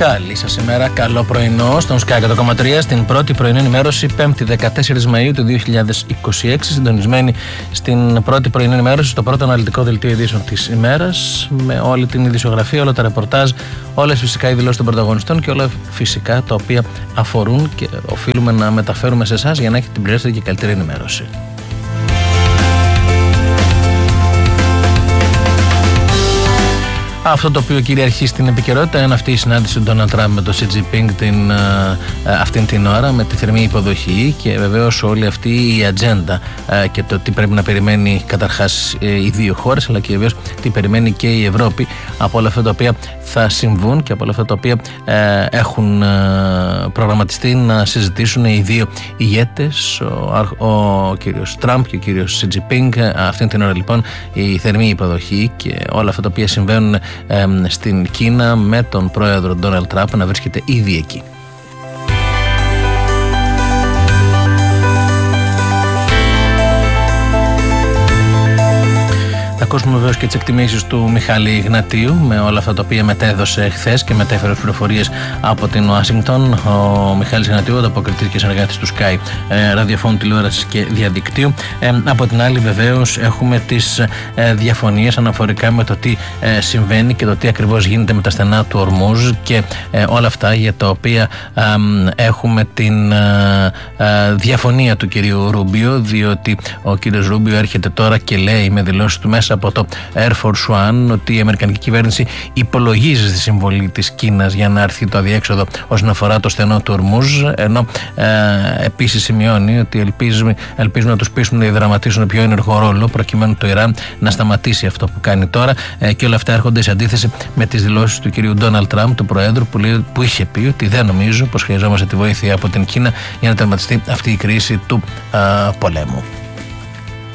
Καλή σας ημέρα, καλό πρωινό στον Sky 100,3 στην πρώτη πρωινή ενημέρωση 5η 14 Μαΐου του 2026, συντονισμένη στην πρώτη πρωινή ενημέρωση στο πρώτο αναλυτικό δελτίο ειδήσεων της ημέρας, με όλη την ειδησιογραφία, όλα τα ρεπορτάζ, όλες φυσικά οι δηλώσεις των πρωταγωνιστών και όλα φυσικά τα οποία αφορούν και οφείλουμε να μεταφέρουμε σε εσάς για να έχετε την πληρέστερη και καλύτερη ενημέρωση. Αυτό το οποίο κυριαρχεί στην επικαιρότητα είναι αυτή η συνάντηση του Ντόναλντ Τραμπ με τον Xi Jinping αυτήν την ώρα, με τη θερμή υποδοχή και βεβαίως όλη αυτή η ατζέντα και το τι πρέπει να περιμένει καταρχάς οι δύο χώρες, αλλά και βεβαίως τι περιμένει και η Ευρώπη από όλα αυτά τα οποία θα συμβούν και από όλα αυτά τα οποία έχουν προγραμματιστεί να συζητήσουν οι δύο ηγέτες, ο κύριος Τραμπ και ο κύριος Xi Jinping. Αυτήν την ώρα λοιπόν η θερμή υποδοχή και όλα αυτά τα οποία συμβαίνουν στην Κίνα, με τον πρόεδρο Ντόναλντ Τραμπ να βρίσκεται ήδη εκεί. Θα ακούσουμε βεβαίως και τις εκτιμήσεις του Μιχάλη Γνατίου με όλα αυτά τα οποία μετέδωσε χθες και μετέφερε πληροφορίες από την Ουάσιγκτον. Ο Μιχάλης Γνατίου, ανταποκριτής και συνεργάτης του Sky ραδιοφώνου, τηλεόρασης και διαδικτύου. Από την άλλη βεβαίως έχουμε τις διαφωνίες αναφορικά με το τι συμβαίνει και το τι ακριβώς γίνεται με τα στενά του Ορμούζ και όλα αυτά για τα οποία έχουμε την διαφωνία του κυρίου Ρούμπιο, διότι ο κύριος Ρούμπιο έρχεται τώρα και λέει με δηλώσεις του μέσα από το Air Force One ότι η αμερικανική κυβέρνηση υπολογίζει στη συμβολή της Κίνας για να έρθει το αδιέξοδο όσον αφορά το στενό του Ορμούζ, ενώ επίσης σημειώνει ότι ελπίζουν να τους πείσουν να διαδραματίσουν πιο ενεργό ρόλο προκειμένου το Ιράν να σταματήσει αυτό που κάνει τώρα, και όλα αυτά έρχονται σε αντίθεση με τις δηλώσεις του κυρίου Ντόναλντ Τραμπ, του Προέδρου, που είχε πει ότι δεν νομίζω πως χρειαζόμαστε τη βοήθεια από την Κίνα για να τερματιστεί αυτή η κρίση του πολέμου.